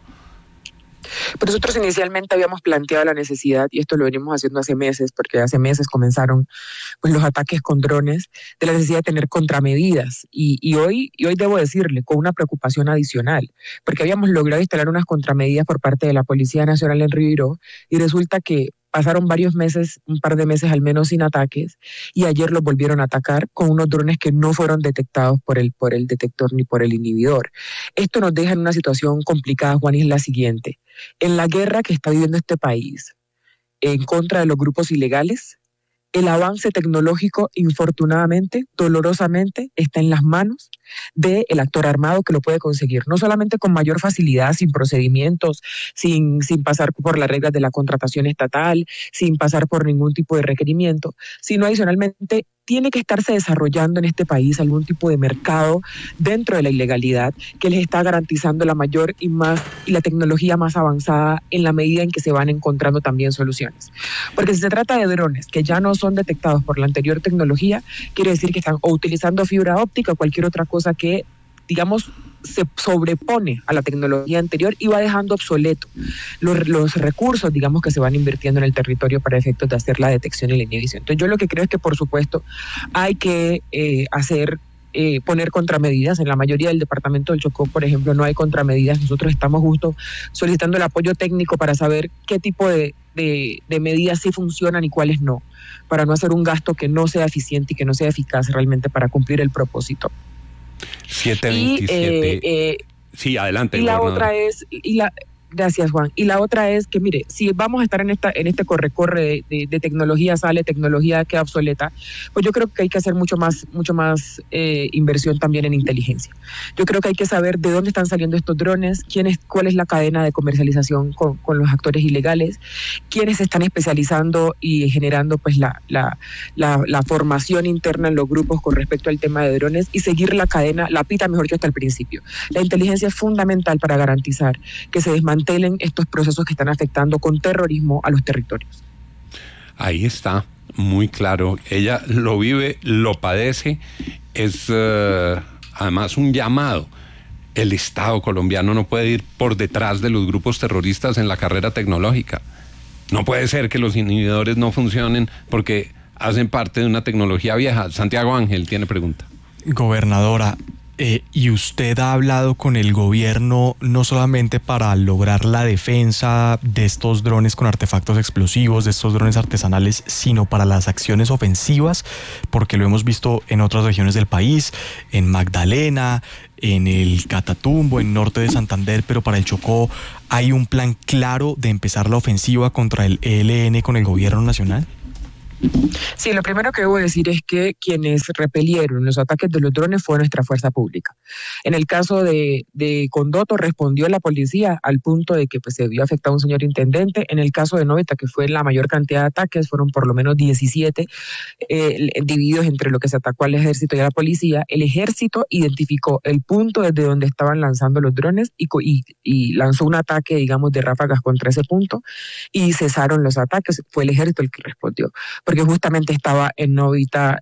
Pero nosotros inicialmente habíamos planteado la necesidad, y esto lo venimos haciendo hace meses, porque hace meses comenzaron pues los ataques con drones, de la necesidad de tener contramedidas. Y hoy debo decirle, con una preocupación adicional, porque habíamos logrado instalar unas contramedidas por parte de la Policía Nacional en Río, y resulta que pasaron varios meses, un par de meses al menos sin ataques, y ayer los volvieron a atacar con unos drones que no fueron detectados por el detector ni por el inhibidor. Esto nos deja en una situación complicada, Juan, y es la siguiente. En la guerra que está viviendo este país en contra de los grupos ilegales, el avance tecnológico, infortunadamente, dolorosamente, está en las manos del actor armado, que lo puede conseguir, no solamente con mayor facilidad, sin procedimientos, sin pasar por las reglas de la contratación estatal, sin pasar por ningún tipo de requerimiento, sino adicionalmente tiene que estarse desarrollando en este país algún tipo de mercado dentro de la ilegalidad que les está garantizando la mayor y la tecnología más avanzada en la medida en que se van encontrando también soluciones. Porque si se trata de drones que ya no son detectados por la anterior tecnología, quiere decir que están o utilizando fibra óptica o cualquier otra cosa que, digamos, se sobrepone a la tecnología anterior y va dejando obsoleto los recursos, digamos, que se van invirtiendo en el territorio para efectos de hacer la detección y la inhibición. Entonces yo lo que creo es que, por supuesto, hay que poner contramedidas. En la mayoría del departamento del Chocó, por ejemplo, no hay contramedidas. Nosotros estamos justo solicitando el apoyo técnico para saber qué tipo de medidas sí funcionan y cuáles no, para no hacer un gasto que no sea eficiente y que no sea eficaz realmente para cumplir el propósito. 727. Sí, adelante. Y la otra es, Gracias, Juan. Y la otra es que, mire, si vamos a estar en este corre-corre de tecnología sale, tecnología queda obsoleta, pues yo creo que hay que hacer mucho más inversión también en inteligencia. Yo creo que hay que saber de dónde están saliendo estos drones, cuál es la cadena de comercialización con los actores ilegales, quiénes se están especializando y generando pues la formación interna en los grupos con respecto al tema de drones y seguir la cadena, la pita mejor que hasta el principio. La inteligencia es fundamental para garantizar que se desmantelen estos procesos que están afectando con terrorismo a los territorios. Ahí está, muy claro. Ella lo vive, lo padece, es además un llamado. El Estado colombiano no puede ir por detrás de los grupos terroristas en la carrera tecnológica. No puede ser que los inhibidores no funcionen porque hacen parte de una tecnología vieja. Santiago Ángel tiene pregunta. Gobernadora, ¿y usted ha hablado con el gobierno no solamente para lograr la defensa de estos drones con artefactos explosivos, de estos drones artesanales, sino para las acciones ofensivas? Porque lo hemos visto en otras regiones del país, en Magdalena, en el Catatumbo, en norte de Santander, pero para el Chocó, ¿hay un plan claro de empezar la ofensiva contra el ELN con el gobierno nacional? Sí, lo primero que debo decir es que quienes repelieron los ataques de los drones fue nuestra fuerza pública. En el caso de Condoto respondió la policía al punto de que pues, se vio afectado un señor intendente. En el caso de Novita, que fue la mayor cantidad de ataques, fueron por lo menos 17 divididos entre lo que se atacó al ejército y a la policía. El ejército identificó el punto desde donde estaban lanzando los drones y lanzó un ataque, digamos, de ráfagas contra ese punto y cesaron los ataques. Fue el ejército el que respondió, porque justamente estaba en Novita,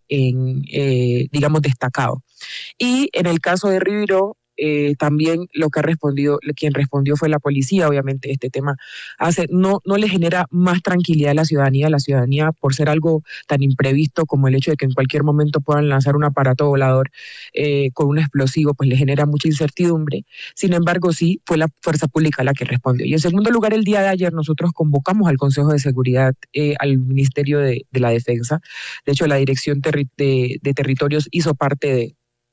digamos, destacado. Y en el caso de Ribiró, también quien respondió fue la policía. Obviamente este tema no le genera más tranquilidad a la ciudadanía por ser algo tan imprevisto como el hecho de que en cualquier momento puedan lanzar un aparato volador con un explosivo, pues le genera mucha incertidumbre. Sin embargo, sí, fue la fuerza pública la que respondió. Y en segundo lugar, el día de ayer nosotros convocamos al Consejo de Seguridad, al Ministerio de la Defensa. De hecho, la Dirección de Territorios hizo parte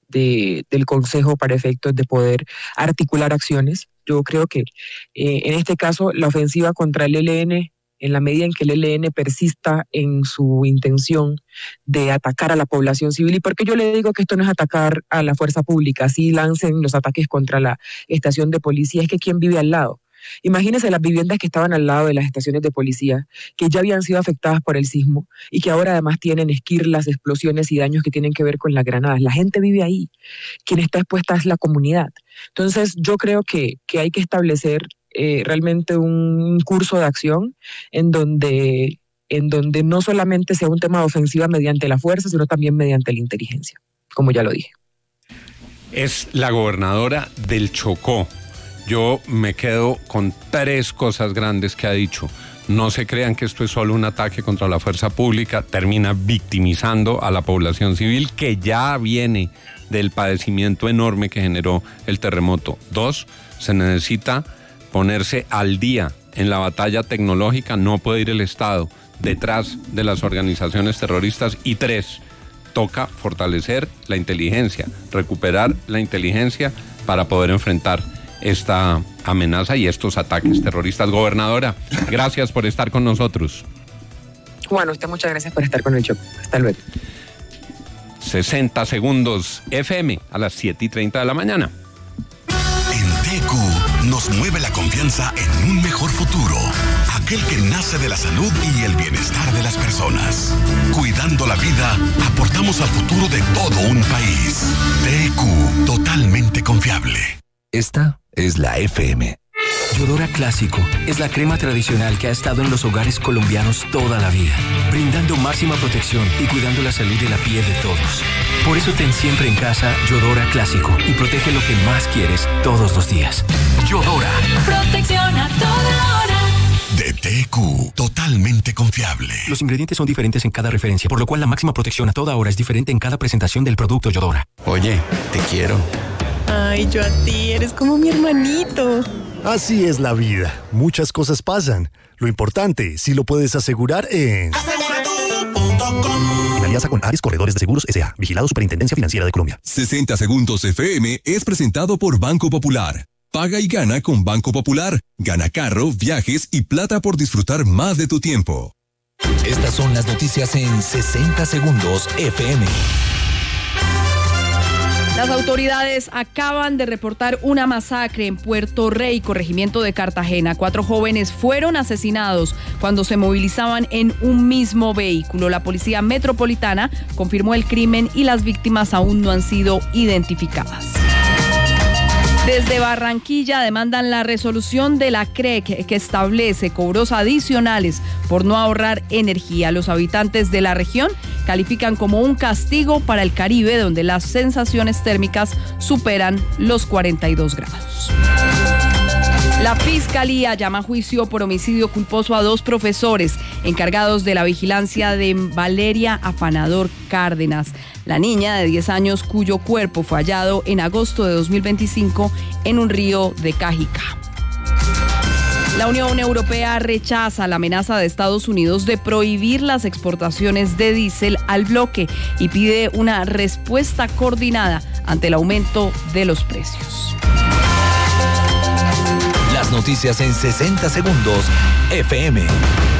del Consejo para efectos de poder articular acciones. Yo creo que en este caso la ofensiva contra el ELN, en la medida en que el ELN persista en su intención de atacar a la población civil, y porque yo le digo que esto no es atacar a la fuerza pública, así lancen los ataques contra la estación de policía, es que ¿quién vive al lado? Imagínense las viviendas que estaban al lado de las estaciones de policía, que ya habían sido afectadas por el sismo y que ahora además tienen esquirlas, explosiones y daños que tienen que ver con las granadas. La gente vive ahí. Quien está expuesta es la comunidad. Entonces yo creo que hay que establecer realmente un curso de acción en donde no solamente sea un tema de ofensiva mediante la fuerza, sino también mediante la inteligencia, como ya lo dije. Es la gobernadora del Chocó. Yo me quedo con 3 cosas grandes que ha dicho. No se crean que esto es solo un ataque contra la fuerza pública, termina victimizando a la población civil que ya viene del padecimiento enorme que generó el terremoto. 2, se necesita ponerse al día en la batalla tecnológica, no puede ir el Estado detrás de las organizaciones terroristas. Y 3, toca fortalecer la inteligencia, recuperar la inteligencia para poder enfrentar esta amenaza y estos ataques terroristas. Gobernadora, gracias por estar con nosotros. Juan, usted muchas gracias por estar con el show. Hasta luego. 60 segundos FM a las 7:30 de la mañana. En TQ nos mueve la confianza en un mejor futuro, aquel que nace de la salud y el bienestar de las personas. Cuidando la vida, aportamos al futuro de todo un país. TQ, totalmente confiable. Esta es la FM. Yodora Clásico es la crema tradicional que ha estado en los hogares colombianos toda la vida, brindando máxima protección y cuidando la salud de la piel de todos. Por eso ten siempre en casa Yodora Clásico y protege lo que más quieres todos los días. Yodora. Protección a toda hora. De TQ, totalmente confiable. Los ingredientes son diferentes en cada referencia, por lo cual la máxima protección a toda hora es diferente en cada presentación del producto Yodora. Oye, te quiero. Ay, yo a ti, eres como mi hermanito. Así es la vida. Muchas cosas pasan. Lo importante, si lo puedes asegurar en... En alianza con Ares Corredores de Seguros S.A. Vigilado Superintendencia Financiera de Colombia. 60 Segundos FM es presentado por Banco Popular. Paga y gana con Banco Popular. Gana carro, viajes y plata por disfrutar más de tu tiempo. Estas son las noticias en 60 segundos FM. Las autoridades acaban de reportar una masacre en Puerto Rey, corregimiento de Cartagena. 4 jóvenes fueron asesinados cuando se movilizaban en un mismo vehículo. La Policía Metropolitana confirmó el crimen y las víctimas aún no han sido identificadas. Desde Barranquilla demandan la resolución de la CREC que establece cobros adicionales por no ahorrar energía. Los habitantes de la región califican como un castigo para el Caribe, donde las sensaciones térmicas superan los 42 grados. La Fiscalía llama a juicio por homicidio culposo a 2 profesores encargados de la vigilancia de Valeria Afanador Cárdenas, la niña de 10 años cuyo cuerpo fue hallado en agosto de 2025 en un río de Cajicá. La Unión Europea rechaza la amenaza de Estados Unidos de prohibir las exportaciones de diésel al bloque y pide una respuesta coordinada ante el aumento de los precios. Las noticias en 60 segundos FM.